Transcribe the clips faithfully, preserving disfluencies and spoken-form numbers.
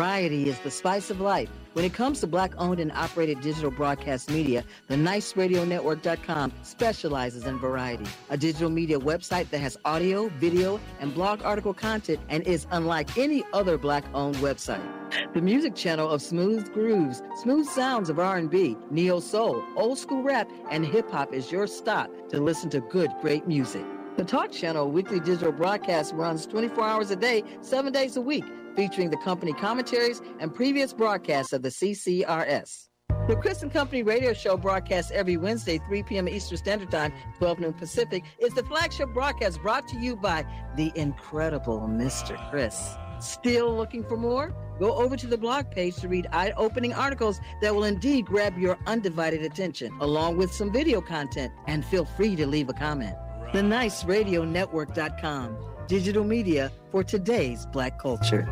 Variety is the spice of life. When it comes to Black-owned and operated digital broadcast media, the Nice Radio Network dot com specializes in variety, a digital media website that has audio, video, and blog article content and is unlike any other Black-owned website. The music channel of smooth grooves, smooth sounds of R and B, neo-soul, old-school rap, and hip-hop is your stop to listen to good, great music. The Talk Channel weekly digital broadcast runs twenty-four hours a day, seven days a week, featuring the company commentaries and previous broadcasts of the C C R S. The Chris and Company radio show broadcast every Wednesday, three p.m. Eastern Standard Time, twelve noon Pacific, is the flagship broadcast brought to you by the incredible Mister Chris. Still looking for more? Go over to the blog page to read eye-opening articles that will indeed grab your undivided attention, along with some video content, and feel free to leave a comment. The Nice Radio Network dot com. Digital media for today's Black culture.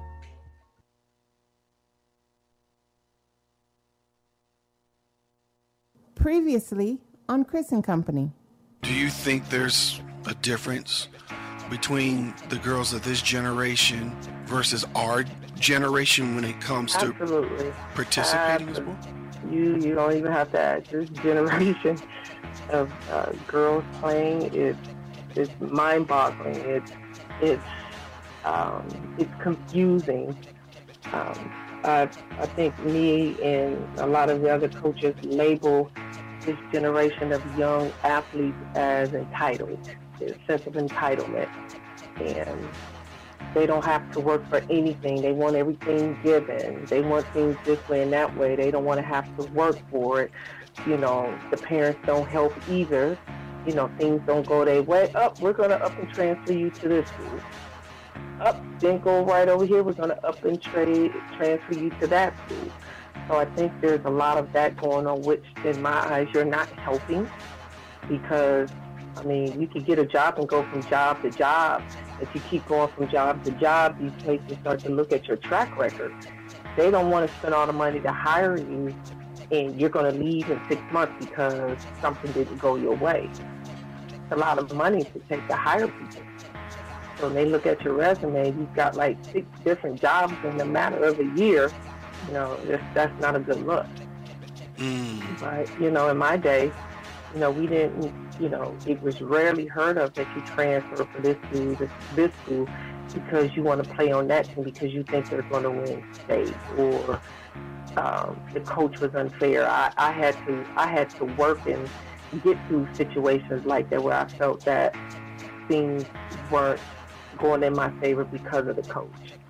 Previously on Chris and Company. Do you think there's a difference between the girls of this generation versus our generation when it comes to Absolutely. participating Absolutely. as well? You you don't even have to ask. This generation of uh, girls playing is it's mind-boggling. It's it's um, it's confusing. Um, I I think me and a lot of the other coaches label this generation of young athletes as entitled, a sense of entitlement, and they don't have to work for anything. They want everything given. They want things this way and that way. They don't want to have to work for it. You know, the parents don't help either. You know, things don't go their way. Up, oh, we're going to up and transfer you to this school. Up, oh, then go right over here. We're going to up and trade, transfer you to that school. So I think there's a lot of that going on, which in my eyes, you're not helping because, I mean, you could get a job and go from job to job. If you keep going from job to job, these places start to look at your track record. They don't want to spend all the money to hire you, and you're going to leave in six months because something didn't go your way. It's a lot of money to take to hire people. So when they look at your resume, you've got like six different jobs in the matter of a year. You know, that's, that's not a good look. Mm. But, you know, in my day, you know, we didn't, you know, it was rarely heard of that you transfer from this school to this school because you want to play on that team because you think they're going to win state or um, the coach was unfair. I, I had to, I had to work and get through situations like that where I felt that things weren't going in my favor because of the coach.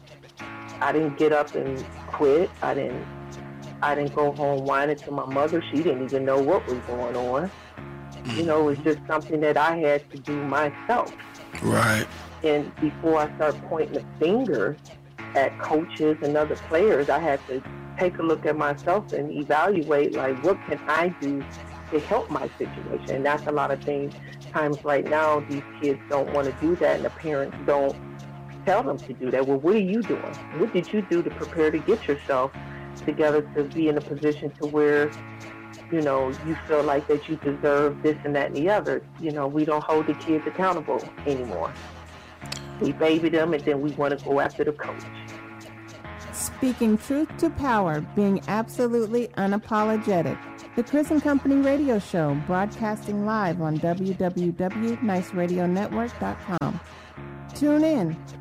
I didn't get up and quit. I didn't, I didn't go home whining to my mother. She didn't even know what was going on. You know, it was just something that I had to do myself. Right. And before I start pointing the finger at coaches and other players, I had to take a look at myself and evaluate, like, what can I do to help my situation? And that's a lot of things. Times right now, these kids don't want to do that, and the parents don't tell them to do that. Well, what are you doing? What did you do to prepare to get yourself together to be in a position to where, you know, you feel like that you deserve this and that and the other? You know, we don't hold the kids accountable anymore. We baby them, and then we want to go after the coach. Speaking truth to power, being absolutely unapologetic. The Chris and Company radio show, broadcasting live on w w w dot nice radio network dot com. Tune in.